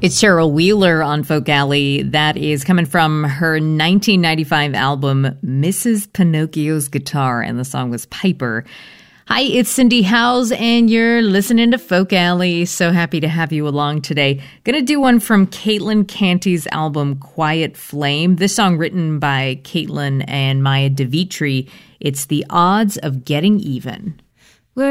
It's Cheryl Wheeler on Folk Alley. That is coming from her 1995 album, Mrs. Pinocchio's Guitar, and the song was Piper. Hi, it's Cindy Howes, and you're listening to Folk Alley. So happy to have you along today. Gonna do one from Caitlin Canty's album, Quiet Flame. This song written by Caitlin and Maya DeVitri. It's The Odds of Getting Even.